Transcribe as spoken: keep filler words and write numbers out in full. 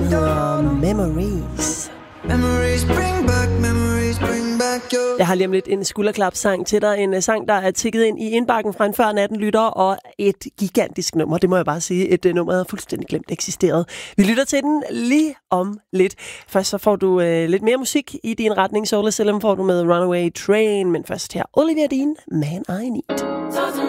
Den hedder Memories. Memories bring back, memories bring back your... Jeg har lige om lidt en skulderklapsang til dig. En sang, der er tikket ind i indbakken fra en før natten lytter, og et gigantisk nummer. Det må jeg bare sige. Et nummer, jeg havde fuldstændig glemt eksisterede. Vi lytter til den lige om lidt. Først så får du øh, lidt mere musik i din retning. Solar Asylum får du med Runaway Train. Men først her Olivia Dean, Man I Need.